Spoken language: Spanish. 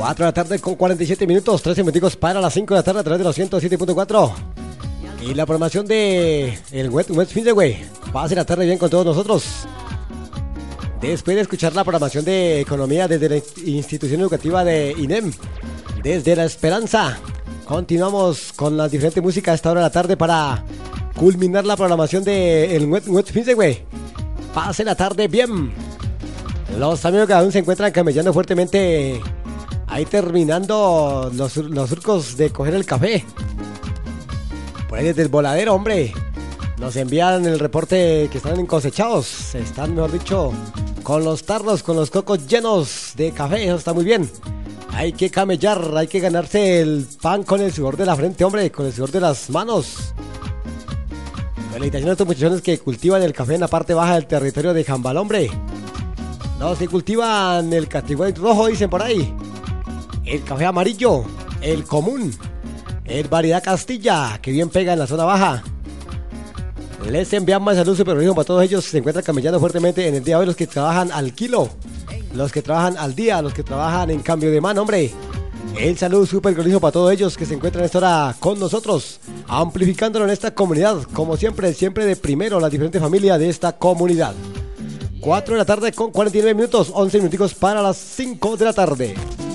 4 de la tarde con 47 minutos, 13 minutos para las 5 de la tarde a través de los 107.4. Y la programación de el West Finsway. Pase la tarde bien con todos nosotros. Después de escuchar la programación de economía desde la institución educativa de INEM, desde La Esperanza, continuamos con las diferentes músicas a esta hora de la tarde para culminar la programación de el West Finsway. Pase la tarde bien. Los amigos que aún se encuentran camellando fuertemente, ahí terminando los surcos de coger el café. Por ahí desde el voladero, hombre, nos envían el reporte que están cosechados. Están, mejor dicho, con los tarros, con los cocos llenos de café. Eso está muy bien. Hay que camellar, hay que ganarse el pan con el sudor de la frente, hombre, con el sudor de las manos. Felicitaciones a estos muchachones que cultivan el café en la parte baja del territorio de Jambal, hombre. Los que cultivan el catigüey rojo, dicen por ahí. El café amarillo, el común, el variedad Castilla, que bien pega en la zona baja. Les enviamos salud supervisor para todos ellos que se encuentran camellando fuertemente en el día de hoy, los que trabajan al kilo, los que trabajan al día, los que trabajan en cambio de mano, hombre. El saludo súper glorioso para todos ellos que se encuentran en esta hora con nosotros, amplificándolo en esta comunidad, como siempre, siempre de primero las diferentes familias de esta comunidad. 4 de la tarde con 49 minutos, 11 minutos para las 5 de la tarde.